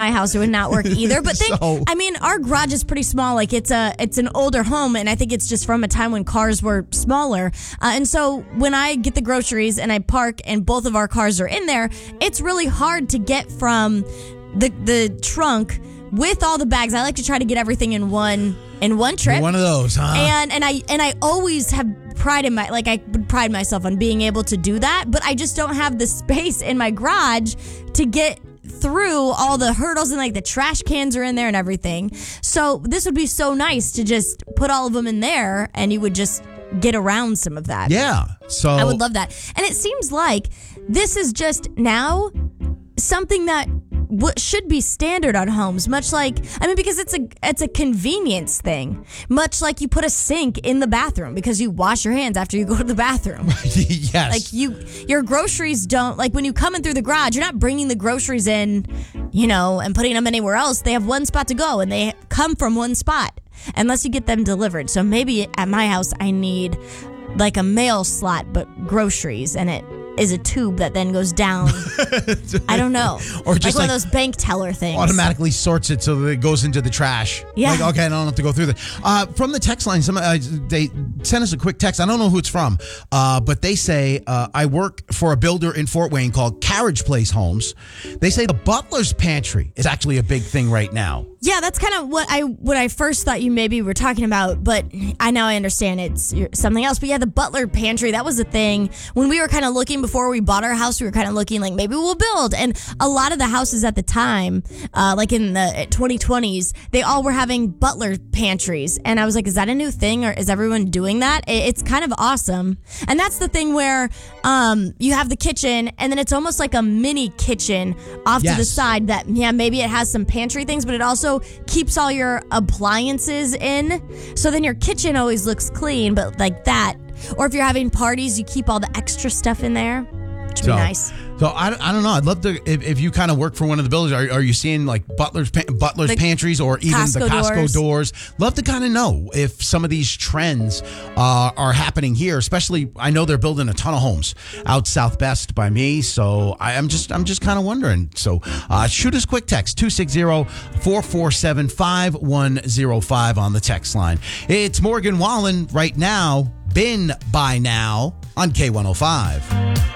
my house, it would not work either. But our garage is pretty small. Like it's an older home, and I think it's just from a time when cars were smaller. And so when I get the groceries and I park and both of our cars are in there, it's really hard to get from the trunk with all the bags. I like to try to get everything in one trip. One of those, huh? And I always have I would pride myself on being able to do that, but I just don't have the space in my garage to get through all the hurdles, and like the trash cans are in there and everything. So this would be so nice to just put all of them in there, and you would just get around some of that. Yeah. So I would love that. And it seems like this is just now something that should be standard on homes, because it's a convenience thing. Much like you put a sink in the bathroom because you wash your hands after you go to the bathroom. Yes. Like your groceries don't, like when you come in through the garage, you're not bringing the groceries in, and putting them anywhere else. They have one spot to go and they come from one spot unless you get them delivered. So maybe at my house I need like a mail slot but groceries, and it is a tube that then goes down. I don't know. Or just like one of those bank teller things. Automatically sorts it so that it goes into the trash. Yeah. Like, okay, I don't have to go through that. From the text line, they sent us a quick text. I don't know who it's from, but they say, I work for a builder in Fort Wayne called Carriage Place Homes. They say the butler's pantry is actually a big thing right now. Yeah, that's kind of what I first thought you maybe were talking about, but I understand it's something else. But yeah, the butler pantry, that was a thing. When we were kind of looking before we bought our house, we were kind of looking like maybe we'll build. And a lot of the houses at the time, like in the 2020s, they all were having butler pantries. And I was like, is that a new thing, or is everyone doing that? It's kind of awesome. And that's the thing where you have the kitchen, and then it's almost like a mini kitchen off to the side that, maybe it has some pantry things, but it also keeps all your appliances in. So then your kitchen always looks clean, but like that. Or if you're having parties, you keep all the extra stuff in there, which would be nice. So I don't know. I'd love to, if you kind of work for one of the builders, are you seeing like Butler's pantries or even Costco the Costco doors? Love to kind of know if some of these trends are happening here. Especially, I know they're building a ton of homes out South Best by me. So I'm just kind of wondering. So shoot us a quick text, 260-447-5105 on the text line. It's Morgan Wallen right now. Been by now on K105.